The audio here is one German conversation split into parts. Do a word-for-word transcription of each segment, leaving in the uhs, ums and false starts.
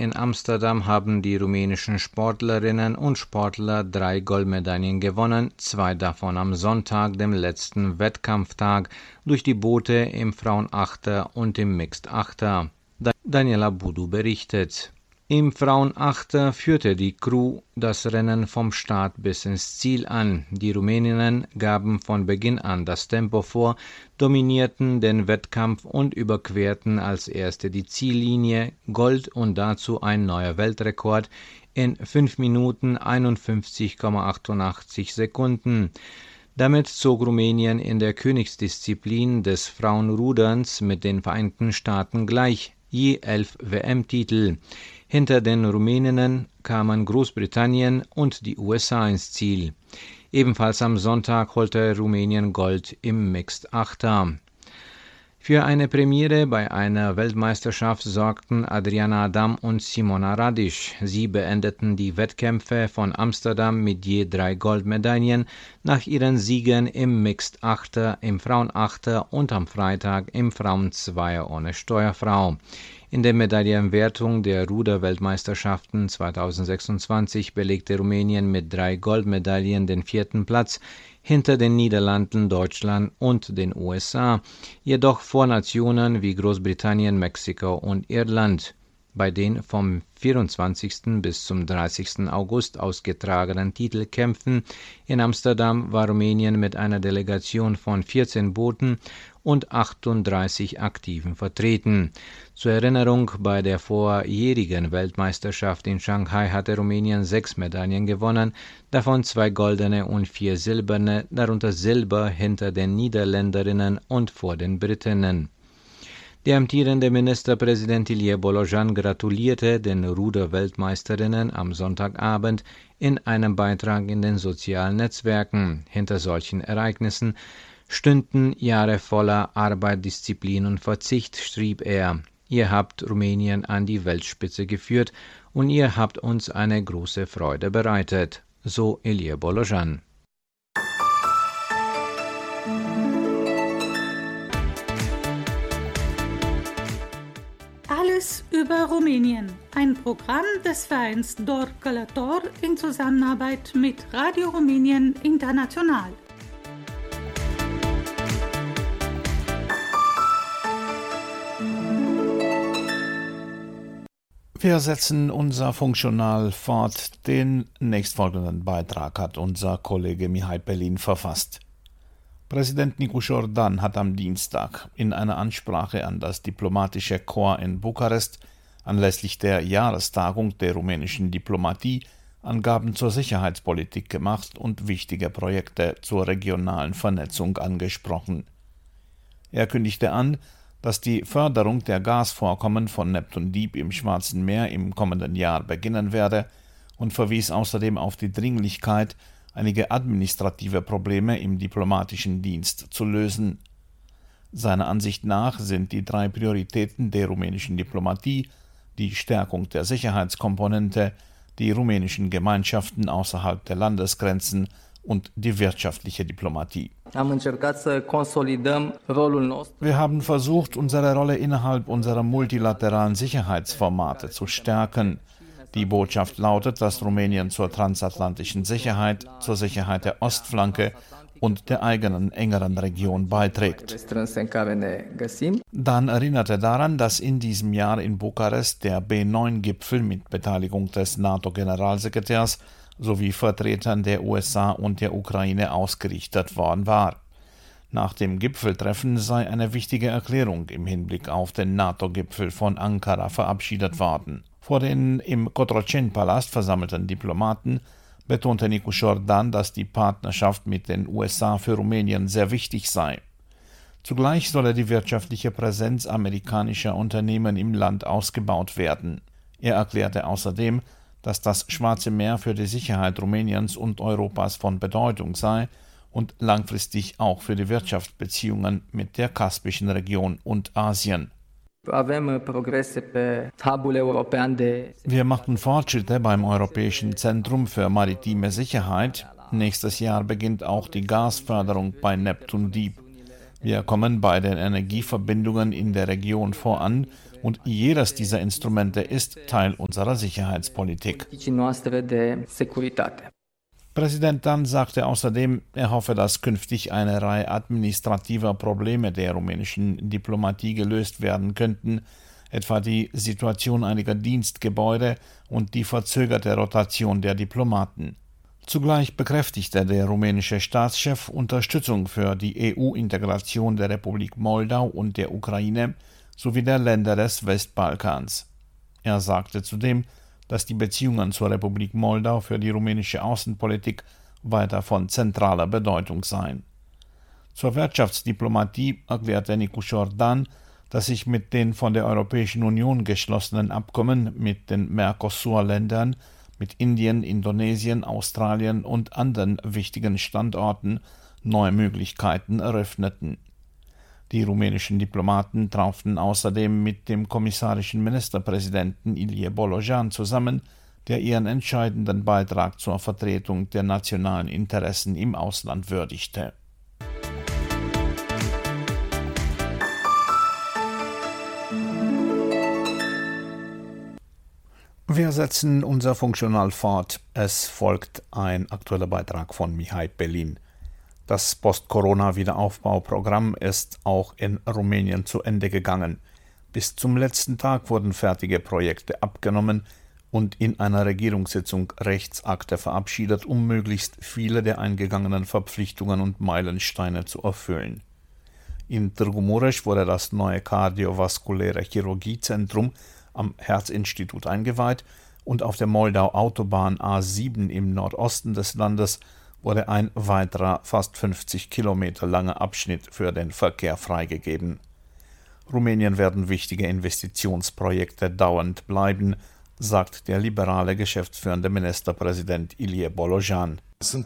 in Amsterdam haben die rumänischen Sportlerinnen und Sportler drei Goldmedaillen gewonnen, zwei davon am Sonntag, dem letzten Wettkampftag, durch die Boote im Frauenachter und im Mixed-Achter. Daniela Budu berichtet. Im Frauenachter führte die Crew das Rennen vom Start bis ins Ziel an. Die Rumäninnen gaben von Beginn an das Tempo vor, dominierten den Wettkampf und überquerten als erste die Ziellinie. Gold und dazu ein neuer Weltrekord in fünf Minuten einundfünfzig Komma achtundachtzig Sekunden. Damit zog Rumänien in der Königsdisziplin des Frauenruderns mit den Vereinigten Staaten gleich, je elf W M-Titel. Hinter den Rumäninnen kamen Großbritannien und die U S A ins Ziel. Ebenfalls am Sonntag holte Rumänien Gold im Mixed-Achter. Für eine Premiere bei einer Weltmeisterschaft sorgten Adriana Adam und Simona Radic. Sie beendeten die Wettkämpfe von Amsterdam mit je drei Goldmedaillen nach ihren Siegen im Mixed-Achter, im Frauenachter und am Freitag im Frauenzweier ohne Steuerfrau. In der Medaillenwertung der Ruder-Weltmeisterschaften zweitausendsechsundzwanzig belegte Rumänien mit drei Goldmedaillen den vierten Platz, hinter den Niederlanden, Deutschland und den U S A, jedoch vor Nationen wie Großbritannien, Mexiko und Irland. Bei den vom vierundzwanzigsten bis zum dreißigsten August ausgetragenen Titelkämpfen in Amsterdam war Rumänien mit einer Delegation von vierzehn Booten und achtunddreißig Aktiven vertreten. Zur Erinnerung, bei der vorjährigen Weltmeisterschaft in Shanghai hatte Rumänien sechs Medaillen gewonnen, davon zwei goldene und vier silberne, darunter Silber hinter den Niederländerinnen und vor den Britinnen. Der amtierende Ministerpräsident Ilie Bolojan gratulierte den Ruder-Weltmeisterinnen am Sonntagabend in einem Beitrag in den sozialen Netzwerken. Hinter solchen Ereignissen stünden Jahre voller Arbeit, Disziplin und Verzicht, schrieb er. Ihr habt Rumänien an die Weltspitze geführt und ihr habt uns eine große Freude bereitet, so Ilie Bolojan. Alles über Rumänien, ein Programm des Vereins Dor Călător in Zusammenarbeit mit Radio Rumänien International. Wir setzen unser Funkjournal fort. Den nächstfolgenden Beitrag hat unser Kollege Mihai Pelin verfasst. Präsident Nicușor Dan hat am Dienstag in einer Ansprache an das diplomatische Korps in Bukarest anlässlich der Jahrestagung der rumänischen Diplomatie Angaben zur Sicherheitspolitik gemacht und wichtige Projekte zur regionalen Vernetzung angesprochen. Er kündigte an, dass die Förderung der Gasvorkommen von Neptun Deep im Schwarzen Meer im kommenden Jahr beginnen werde und verwies außerdem auf die Dringlichkeit, einige administrative Probleme im diplomatischen Dienst zu lösen. Seiner Ansicht nach sind die drei Prioritäten der rumänischen Diplomatie die Stärkung der Sicherheitskomponente, die rumänischen Gemeinschaften außerhalb der Landesgrenzen und die wirtschaftliche Diplomatie. Wir haben versucht, unsere Rolle innerhalb unserer multilateralen Sicherheitsformate zu stärken. Die Botschaft lautet, dass Rumänien zur transatlantischen Sicherheit, zur Sicherheit der Ostflanke und der eigenen engeren Region beiträgt. Dan erinnerte daran, dass in diesem Jahr in Bukarest der B neun Gipfel mit Beteiligung des NATO-Generalsekretärs sowie Vertretern der U S A und der Ukraine ausgerichtet worden war. Nach dem Gipfeltreffen sei eine wichtige Erklärung im Hinblick auf den NATO-Gipfel von Ankara verabschiedet worden. Vor den im Cotroceni-Palast versammelten Diplomaten betonte Nicușor Dan, dass die Partnerschaft mit den U S A für Rumänien sehr wichtig sei. Zugleich solle die wirtschaftliche Präsenz amerikanischer Unternehmen im Land ausgebaut werden. Er erklärte außerdem, dass das Schwarze Meer für die Sicherheit Rumäniens und Europas von Bedeutung sei und langfristig auch für die Wirtschaftsbeziehungen mit der Kaspischen Region und Asien. Wir machten Fortschritte beim Europäischen Zentrum für maritime Sicherheit. Nächstes Jahr beginnt auch die Gasförderung bei Neptun Deep. Wir kommen bei den Energieverbindungen in der Region voran und jedes dieser Instrumente ist Teil unserer Sicherheitspolitik. Präsident Dan sagte außerdem, er hoffe, dass künftig eine Reihe administrativer Probleme der rumänischen Diplomatie gelöst werden könnten, etwa die Situation einiger Dienstgebäude und die verzögerte Rotation der Diplomaten. Zugleich bekräftigte der rumänische Staatschef Unterstützung für die E U-Integration der Republik Moldau und der Ukraine sowie der Länder des Westbalkans. Er sagte zudem, dass die Beziehungen zur Republik Moldau für die rumänische Außenpolitik weiter von zentraler Bedeutung seien. Zur Wirtschaftsdiplomatie erklärte Nicușor Dan, dass sich mit den von der Europäischen Union geschlossenen Abkommen mit den Mercosur-Ländern, mit Indien, Indonesien, Australien und anderen wichtigen Standorten neue Möglichkeiten eröffneten. Die rumänischen Diplomaten trafen außerdem mit dem kommissarischen Ministerpräsidenten Ilie Bolojan zusammen, der ihren entscheidenden Beitrag zur Vertretung der nationalen Interessen im Ausland würdigte. Wir setzen unser Funkjournal fort. Es folgt ein aktueller Beitrag von Mihai Pelin. Das Post-Corona-Wiederaufbauprogramm ist auch in Rumänien zu Ende gegangen. Bis zum letzten Tag wurden fertige Projekte abgenommen und in einer Regierungssitzung Rechtsakte verabschiedet, um möglichst viele der eingegangenen Verpflichtungen und Meilensteine zu erfüllen. In Târgu Mureș wurde das neue kardiovaskuläre Chirurgiezentrum am Herzinstitut eingeweiht und auf der Moldau-Autobahn A sieben im Nordosten des Landes wurde ein weiterer, fast fünfzig Kilometer langer Abschnitt für den Verkehr freigegeben. Rumänien werden wichtige Investitionsprojekte dauernd bleiben, sagt der liberale geschäftsführende Ministerpräsident Ilie Bolojan.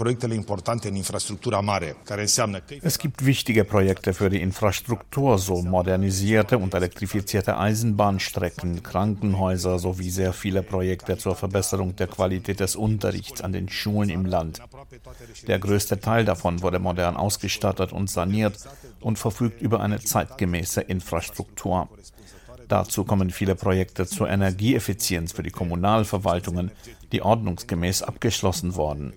Es gibt wichtige Projekte für die Infrastruktur, so modernisierte und elektrifizierte Eisenbahnstrecken, Krankenhäuser sowie sehr viele Projekte zur Verbesserung der Qualität des Unterrichts an den Schulen im Land. Der größte Teil davon wurde modern ausgestattet und saniert und verfügt über eine zeitgemäße Infrastruktur. Dazu kommen viele Projekte zur Energieeffizienz für die Kommunalverwaltungen, die ordnungsgemäß abgeschlossen wurden.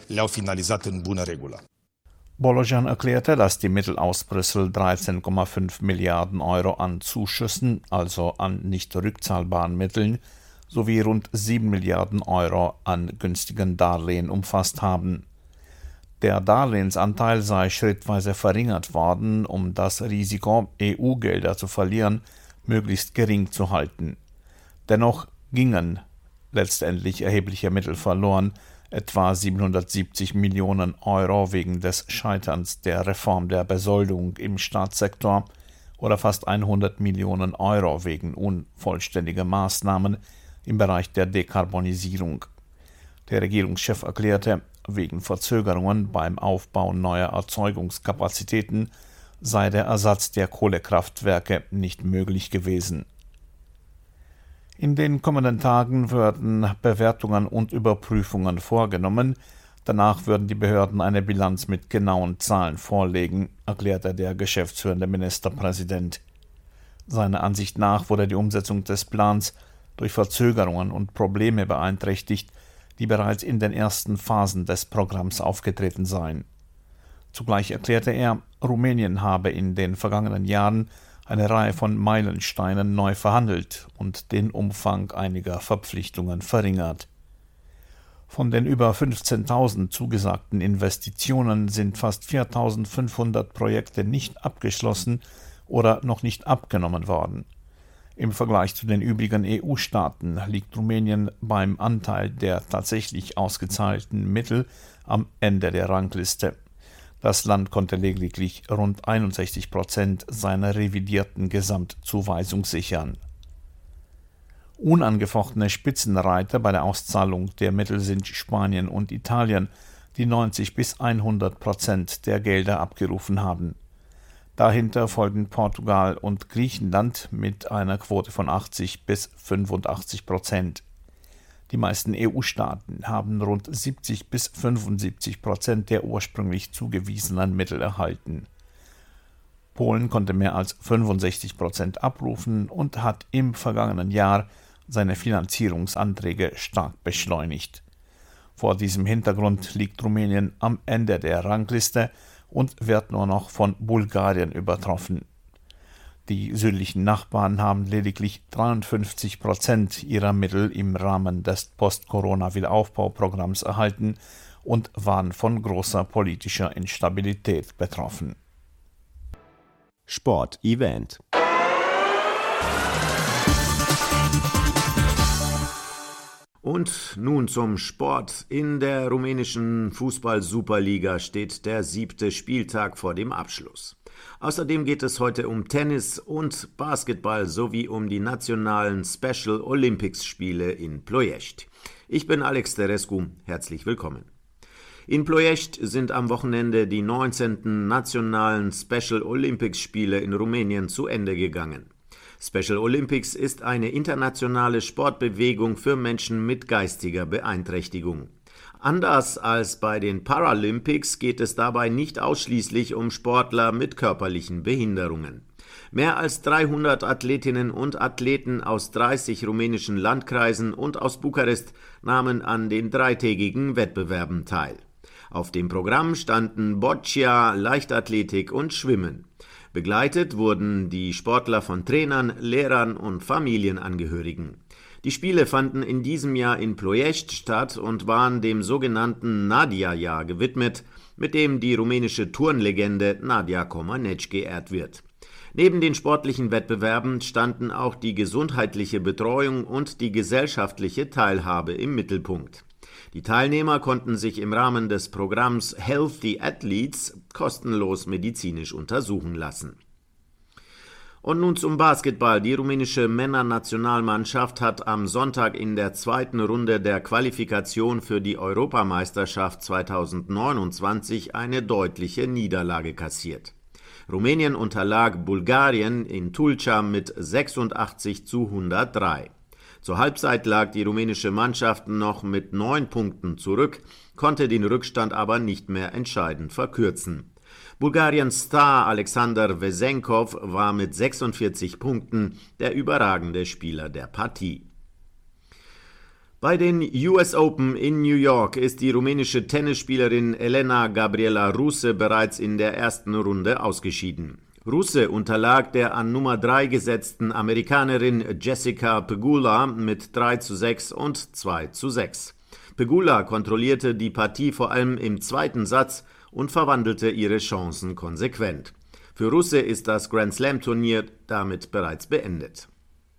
Bolojan erklärte, dass die Mittel aus Brüssel dreizehn Komma fünf Milliarden Euro an Zuschüssen, also an nicht rückzahlbaren Mitteln, sowie rund sieben Milliarden Euro an günstigen Darlehen umfasst haben. Der Darlehensanteil sei schrittweise verringert worden, um das Risiko, E U-Gelder zu verlieren, möglichst gering zu halten. Dennoch gingen letztendlich erhebliche Mittel verloren, etwa siebenhundertsiebzig Millionen Euro wegen des Scheiterns der Reform der Besoldung im Staatssektor oder fast hundert Millionen Euro wegen unvollständiger Maßnahmen im Bereich der Dekarbonisierung. Der Regierungschef erklärte, wegen Verzögerungen beim Aufbau neuer Erzeugungskapazitäten sei der Ersatz der Kohlekraftwerke nicht möglich gewesen. In den kommenden Tagen würden Bewertungen und Überprüfungen vorgenommen. Danach würden die Behörden eine Bilanz mit genauen Zahlen vorlegen, erklärte der geschäftsführende Ministerpräsident. Seiner Ansicht nach wurde die Umsetzung des Plans durch Verzögerungen und Probleme beeinträchtigt, die bereits in den ersten Phasen des Programms aufgetreten seien. Zugleich erklärte er, Rumänien habe in den vergangenen Jahren eine Reihe von Meilensteinen neu verhandelt und den Umfang einiger Verpflichtungen verringert. Von den über fünfzehntausend zugesagten Investitionen sind fast viertausendfünfhundert Projekte nicht abgeschlossen oder noch nicht abgenommen worden. Im Vergleich zu den übrigen E U-Staaten liegt Rumänien beim Anteil der tatsächlich ausgezahlten Mittel am Ende der Rangliste. Das Land konnte lediglich rund einundsechzig Prozent seiner revidierten Gesamtzuweisung sichern. Unangefochtene Spitzenreiter bei der Auszahlung der Mittel sind Spanien und Italien, die neunzig bis hundert Prozent der Gelder abgerufen haben. Dahinter folgen Portugal und Griechenland mit einer Quote von achtzig bis fünfundachtzig Prozent. Die meisten E U-Staaten haben rund siebzig bis fünfundsiebzig Prozent der ursprünglich zugewiesenen Mittel erhalten. Polen konnte mehr als fünfundsechzig Prozent abrufen und hat im vergangenen Jahr seine Finanzierungsanträge stark beschleunigt. Vor diesem Hintergrund liegt Rumänien am Ende der Rangliste und wird nur noch von Bulgarien übertroffen. Die südlichen Nachbarn haben lediglich dreiundfünfzig Prozent ihrer Mittel im Rahmen des Post-Corona-Wiederaufbauprogramms erhalten und waren von großer politischer Instabilität betroffen. Sport-Event. Und nun zum Sport. In der rumänischen Fußball-Superliga steht der siebte Spieltag vor dem Abschluss. Außerdem geht es heute um Tennis und Basketball sowie um die nationalen Special Olympics Spiele in Ploiești. Ich bin Alex Terescu, herzlich willkommen. In Ploiești sind am Wochenende die neunzehnten nationalen Special Olympics Spiele in Rumänien zu Ende gegangen. Special Olympics ist eine internationale Sportbewegung für Menschen mit geistiger Beeinträchtigung. Anders als bei den Paralympics geht es dabei nicht ausschließlich um Sportler mit körperlichen Behinderungen. Mehr als dreihundert Athletinnen und Athleten aus dreißig rumänischen Landkreisen und aus Bukarest nahmen an den dreitägigen Wettbewerben teil. Auf dem Programm standen Boccia, Leichtathletik und Schwimmen. Begleitet wurden die Sportler von Trainern, Lehrern und Familienangehörigen. Die Spiele fanden in diesem Jahr in Ploiești statt und waren dem sogenannten Nadia-Jahr gewidmet, mit dem die rumänische Turnlegende Nadia Comaneci geehrt wird. Neben den sportlichen Wettbewerben standen auch die gesundheitliche Betreuung und die gesellschaftliche Teilhabe im Mittelpunkt. Die Teilnehmer konnten sich im Rahmen des Programms Healthy Athletes kostenlos medizinisch untersuchen lassen. Und nun zum Basketball. Die rumänische Männernationalmannschaft hat am Sonntag in der zweiten Runde der Qualifikation für die Europameisterschaft zweitausendneunundzwanzig eine deutliche Niederlage kassiert. Rumänien unterlag Bulgarien in Tulcea mit sechsundachtzig zu hundertdrei. Zur Halbzeit lag die rumänische Mannschaft noch mit neun Punkten zurück, konnte den Rückstand aber nicht mehr entscheidend verkürzen. Bulgariens Star Alexander Vesenkov war mit sechsundvierzig Punkten der überragende Spieler der Partie. Bei den U S Open in New York ist die rumänische Tennisspielerin Elena Gabriela Ruse bereits in der ersten Runde ausgeschieden. Ruse unterlag der an Nummer drei gesetzten Amerikanerin Jessica Pegula mit drei zu sechs und zwei zu sechs. Pegula kontrollierte die Partie vor allem im zweiten Satz und verwandelte ihre Chancen konsequent. Für Ruse ist das Grand-Slam-Turnier damit bereits beendet.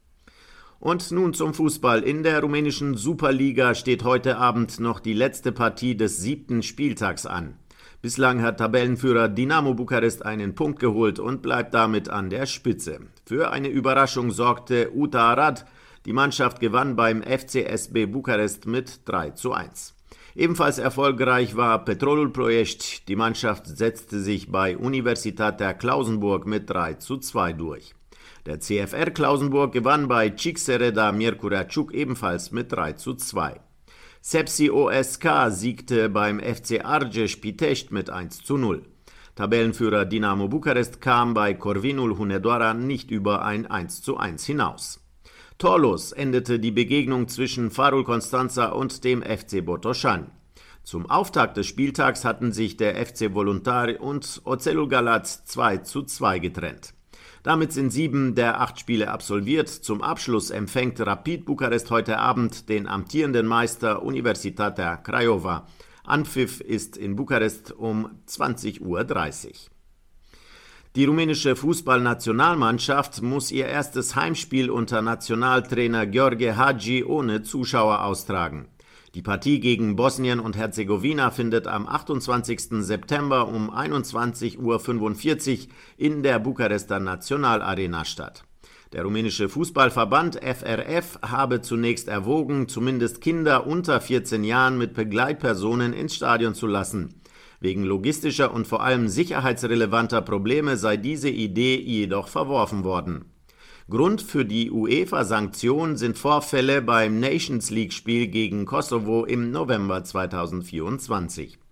Und nun zum Fußball. In der rumänischen Superliga steht heute Abend noch die letzte Partie des siebten Spieltags an. Bislang hat Tabellenführer Dinamo Bukarest einen Punkt geholt und bleibt damit an der Spitze. Für eine Überraschung sorgte Uta Arad. Die Mannschaft gewann beim F C S B Bukarest mit drei zu eins. Ebenfalls erfolgreich war Petrolul Ploiești. Die Mannschaft setzte sich bei Universitatea Klausenburg mit drei zu zwei durch. Der C F R Klausenburg gewann bei Cicsereda Miercurea Ciuc ebenfalls mit drei zu zwei. Sepsi O S K siegte beim F C Argeș Pitești mit eins zu null. Tabellenführer Dinamo Bukarest kam bei Corvinul Hunedoara nicht über ein eins zu eins hinaus. Torlos endete die Begegnung zwischen Farul Constanța und dem F C Botoșani. Zum Auftakt des Spieltags hatten sich der F C Voluntari und Oțelul Galați zwei zu zwei getrennt. Damit sind sieben der acht Spiele absolviert. Zum Abschluss empfängt Rapid Bukarest heute Abend den amtierenden Meister Universitatea Craiova. Anpfiff ist in Bukarest um zwanzig Uhr dreißig. Die rumänische Fußballnationalmannschaft muss ihr erstes Heimspiel unter Nationaltrainer Gheorghe Hagi ohne Zuschauer austragen. Die Partie gegen Bosnien und Herzegowina findet am achtundzwanzigsten September um einundzwanzig Uhr fünfundvierzig in der Bukarester Nationalarena statt. Der rumänische Fußballverband F R F habe zunächst erwogen, zumindest Kinder unter vierzehn Jahren mit Begleitpersonen ins Stadion zu lassen. Wegen logistischer und vor allem sicherheitsrelevanter Probleme sei diese Idee jedoch verworfen worden. Grund für die UEFA-Sanktion sind Vorfälle beim Nations League-Spiel gegen Kosovo im November zweitausendvierundzwanzig.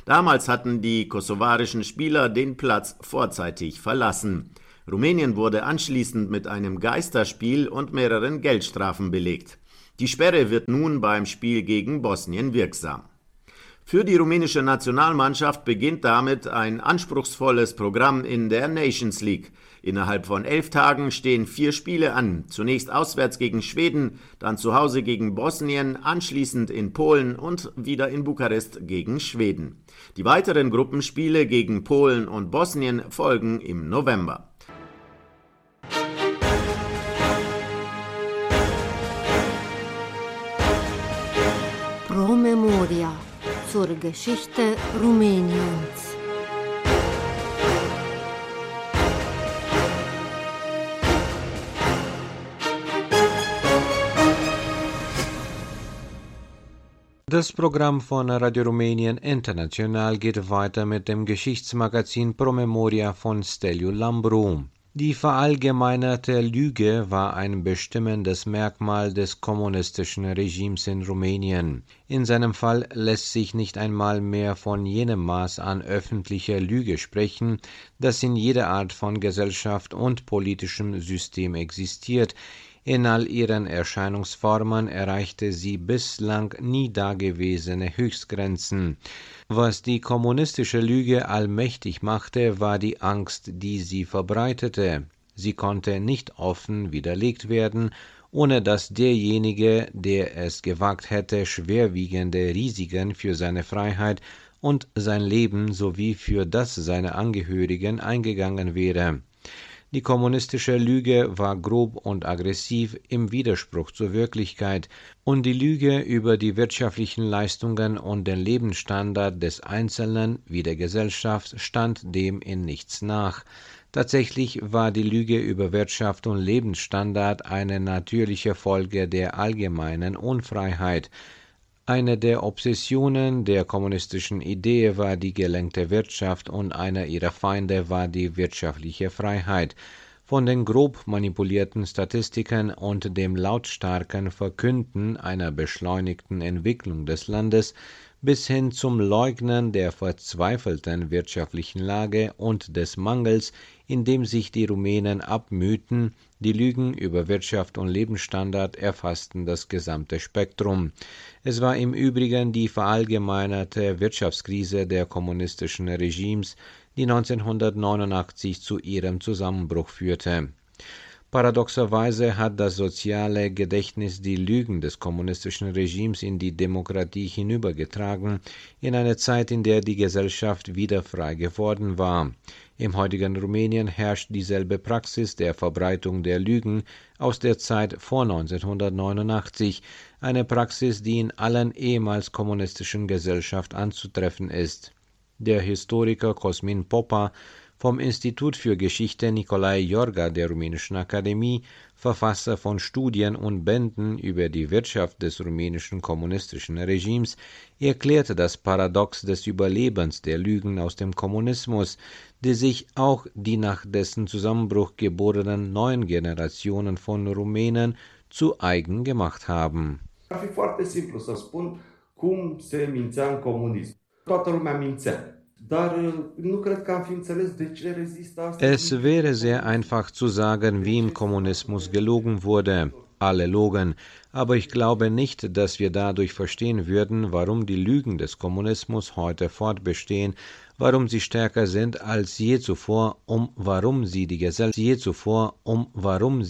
Damals hatten die kosovarischen Spieler den Platz vorzeitig verlassen. Rumänien wurde anschließend mit einem Geisterspiel und mehreren Geldstrafen belegt. Die Sperre wird nun beim Spiel gegen Bosnien wirksam. Für die rumänische Nationalmannschaft beginnt damit ein anspruchsvolles Programm in der Nations League. Innerhalb von elf Tagen stehen vier Spiele an. Zunächst auswärts gegen Schweden, dann zu Hause gegen Bosnien, anschließend in Polen und wieder in Bukarest gegen Schweden. Die weiteren Gruppenspiele gegen Polen und Bosnien folgen im November. Pro Memoria zur Geschichte Rumäniens. Das Programm von Radio Rumänien International geht weiter mit dem Geschichtsmagazin Pro Memoria von Steliu Lambru. Die verallgemeinerte Lüge war ein bestimmendes Merkmal des kommunistischen Regimes in Rumänien. In seinem Fall lässt sich nicht einmal mehr von jenem Maß an öffentlicher Lüge sprechen, das in jeder Art von Gesellschaft und politischem System existiert. In all ihren Erscheinungsformen erreichte sie bislang nie dagewesene Höchstgrenzen. Was die kommunistische Lüge allmächtig machte, war die Angst, die sie verbreitete. Sie konnte nicht offen widerlegt werden, ohne dass derjenige, der es gewagt hätte, schwerwiegende Risiken für seine Freiheit und sein Leben sowie für das seiner Angehörigen eingegangen wäre. Die kommunistische Lüge war grob und aggressiv im Widerspruch zur Wirklichkeit, und die Lüge über die wirtschaftlichen Leistungen und den Lebensstandard des Einzelnen wie der Gesellschaft stand dem in nichts nach. Tatsächlich war die Lüge über Wirtschaft und Lebensstandard eine natürliche Folge der allgemeinen Unfreiheit. Eine der Obsessionen der kommunistischen Idee war die gelenkte Wirtschaft und einer ihrer Feinde war die wirtschaftliche Freiheit. Von den grob manipulierten Statistiken und dem lautstarken Verkünden einer beschleunigten Entwicklung des Landes bis hin zum Leugnen der verzweifelten wirtschaftlichen Lage und des Mangels, in dem sich die Rumänen abmühten, die Lügen über Wirtschaft und Lebensstandard erfassten das gesamte Spektrum. Es war im Übrigen die verallgemeinerte Wirtschaftskrise der kommunistischen Regimes, die neunzehnhundertneunundachtzig zu ihrem Zusammenbruch führte. Paradoxerweise hat das soziale Gedächtnis die Lügen des kommunistischen Regimes in die Demokratie hinübergetragen, in eine Zeit, in der die Gesellschaft wieder frei geworden war. Im heutigen Rumänien herrscht dieselbe Praxis der Verbreitung der Lügen aus der Zeit vor neunzehnhundertneunundachtzig, eine Praxis, die in allen ehemals kommunistischen Gesellschaften anzutreffen ist. Der Historiker Cosmin Popa vom Institut für Geschichte Nicolae Iorga der Rumänischen Akademie, Verfasser von Studien und Bänden über die Wirtschaft des rumänischen kommunistischen Regimes, erklärte das Paradox des Überlebens der Lügen aus dem Kommunismus, die sich auch die nach dessen Zusammenbruch geborenen neuen Generationen von Rumänen zu eigen gemacht haben. Ar fi foarte simplu să spun cum se mințea în comunism. Toată lumea mințea. Es wäre sehr einfach zu sagen, wie im Kommunismus gelogen wurde. Alle logen. Aber ich glaube nicht, dass wir dadurch verstehen würden, warum die Lügen des Kommunismus heute fortbestehen, warum sie stärker sind als je zuvor, um warum sie die Gesellschaft je zuvor, um warum